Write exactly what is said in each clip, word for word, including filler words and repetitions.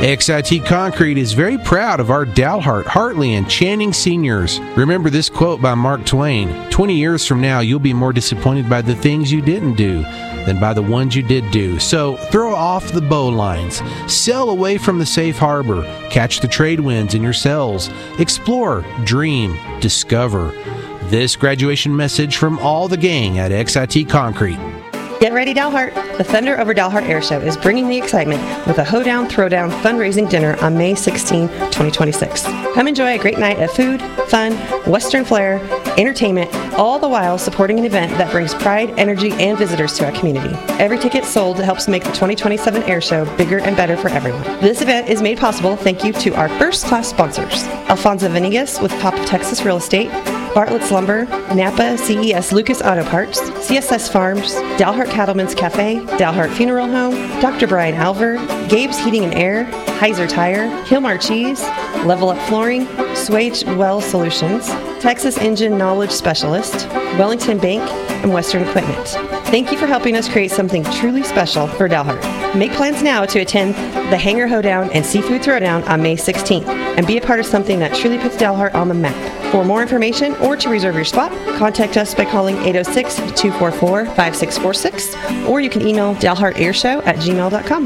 X I T Concrete is very proud of our Dalhart, Hartley, and Channing seniors. Remember this quote by Mark Twain: twenty years from now, you'll be more disappointed by the things you didn't do than by the ones you did do. So throw off the bowlines, sail away from the safe harbor, catch the trade winds in your sails, explore, dream, discover. This graduation message from all the gang at X I T Concrete. Get ready, Dalhart! The Thunder Over Dalhart Air Show is bringing the excitement with a Hoedown Throwdown fundraising dinner on May sixteenth, twenty twenty-six. Come enjoy a great night of food, fun, Western flair, entertainment, all the while supporting an event that brings pride, energy, and visitors to our community. Every ticket sold helps make the twenty twenty-seven Air Show bigger and better for everyone. This event is made possible thank you to our first-class sponsors: Alfonso Venegas with Top of Texas Real Estate, Bartlett's Lumber, Napa C E S Lucas Auto Parts, C S S Farms, Dalhart Cattleman's Cafe, Dalhart Funeral Home, Doctor Brian Alver, Gabe's Heating and Air, Heiser Tire, Hilmar Cheese, Level Up Flooring, Swage Well Solutions, Texas Engine Knowledge Specialist, Wellington Bank, and Western Equipment. Thank you for helping us create something truly special for Dalhart. Make plans now to attend the Hangar Hoedown and Seafood Throwdown on May sixteenth and be a part of something that truly puts Dalhart on the map. For more information or to reserve your spot, contact us by calling eight oh six, two four four, five six four six, or you can email dalhartairshow at gmail dot com.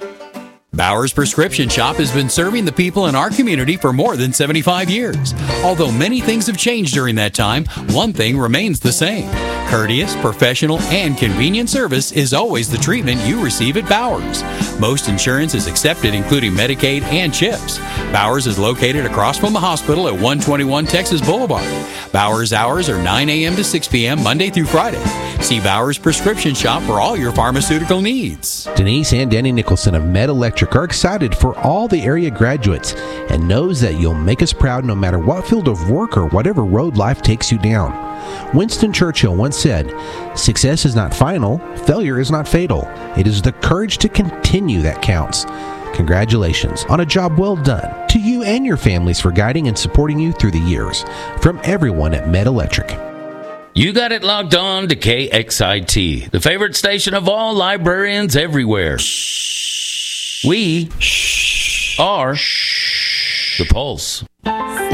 Bowers Prescription Shop has been serving the people in our community for more than seventy-five years. Although many things have changed during that time, one thing remains the same. Courteous, professional, and convenient service is always the treatment you receive at Bowers. Most insurance is accepted, including Medicaid and CHIPS. Bowers is located across from the hospital at one twenty-one Texas Boulevard. Bowers hours are nine a.m. to six p.m. Monday through Friday. See Bowers Prescription Shop for all your pharmaceutical needs. Denise and Danny Nicholson of Med Electric are excited for all the area graduates and knows that you'll make us proud no matter what field of work or whatever road life takes you down. Winston Churchill once said, "Success is not final, failure is not fatal. It is the courage to continue that counts." Congratulations on a job well done to you and your families for guiding and supporting you through the years. From everyone at Med Electric. You got it logged on to K X I T, the favorite station of all librarians everywhere. We are the Pulse.